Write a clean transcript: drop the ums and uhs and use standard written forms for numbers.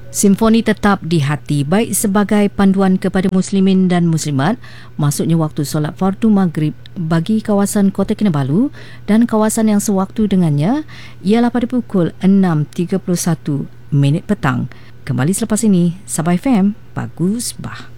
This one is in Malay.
Simfoni tetap di hati baik sebagai panduan kepada muslimin dan muslimat, maksudnya waktu solat fardu maghrib bagi kawasan Kota Kinabalu dan kawasan yang sewaktu dengannya ialah pada pukul 6.31 petang. Kembali selepas ini, Sabah FM, Bagus Bah.